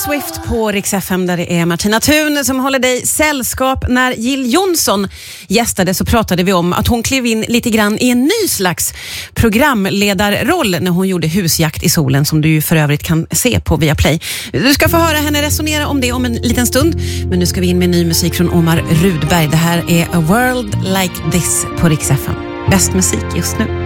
Swift på Rix FM där det är Martina Thun som håller dig sällskap. När Jill Johnson gästade så pratade vi om att hon klev in lite grann i en ny slags programledarroll när hon gjorde Husjakt i solen, som du ju för övrigt kan se på Viaplay. Du ska få höra henne resonera om det om en liten stund, men nu ska vi in med ny musik från Omar Rudberg. Det här är A World Like This på Rix FM. Bäst musik just nu.